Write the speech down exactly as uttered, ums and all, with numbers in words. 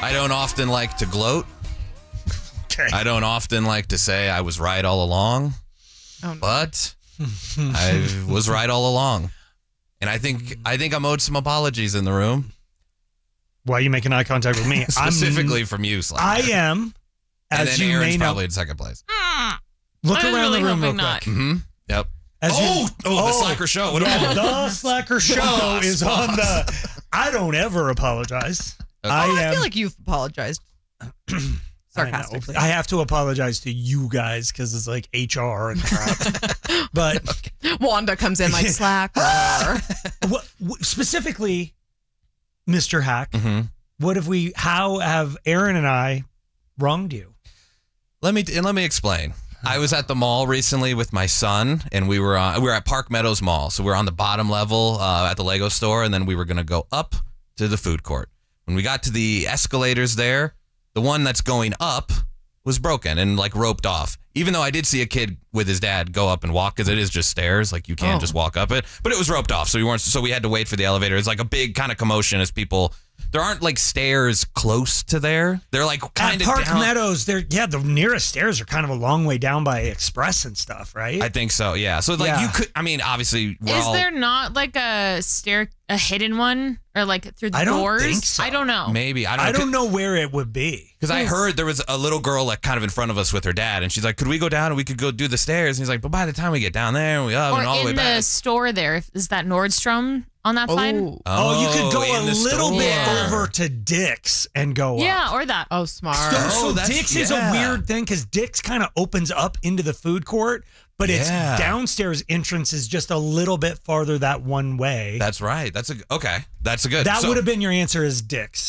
I don't often like to gloat. Okay. I don't often like to say I was right all along. Oh, no. But I was right all along. And I think I think I'm owed some apologies in the room. Why are you making eye contact with me? Specifically I'm, from you, Slacker. I am, as and then you Aaron's may know. probably in second place. Look I was around really the room real hoping quick. not. Mm-hmm. Yep. As you- oh, oh, the Slacker Show. What yeah, about the Slacker Show Boss, is boss. on the. I don't ever apologize. Okay. I Oh, I am. feel like you've apologized. I know. Sarcastically. I have to apologize to you guys because it's like H R and crap. But Wanda comes in like Slacker. what, what, specifically, Mister Hack, Mm-hmm. what have we? How have Aaron and I wronged you? Let me and let me explain. I was at the mall recently with my son, and we were on, we were at Park Meadows Mall. So we were on the bottom level uh, at the Lego store, and then we were going to go up to the food court. When we got to the escalators there, the one that's going up was broken and like roped off. Even though I did see a kid with his dad go up and walk, because it is just stairs, like you can't Oh. just walk up it. But it was roped off, so we weren't. So we had to wait for the elevator. It's like a big kind of commotion as people. There aren't like stairs close to there. They're like kind At of Park down. Meadows, they're yeah, the nearest stairs are kind of a long way down by Express and stuff, right? I think so, yeah. So like Yeah. you could, I mean, obviously, we're Is all, there not like a stair, a hidden one, or like through the I don't doors? think so. I don't know. maybe I don't. I know, don't know where it would be. because I heard there was a little girl like kind of in front of us with her dad, and she's like, "Could we go down and we could go do the stairs?" And he's like, "But by the time we get down there, and we up Or and all the way in the back." store there. Is that Nordstrom on that side? Oh. Oh, you could go in a the little store. bit over to Dick's and go Yeah, up. or that. Oh, smart. So, Oh, so that's- Dick's is a yeah. weird thing because Dick's kind of opens up into the food court, but its Yeah. downstairs entrance is just a little bit farther that one way. That's right. That's a okay. That's a good. that so- would have been your answer is Dick's.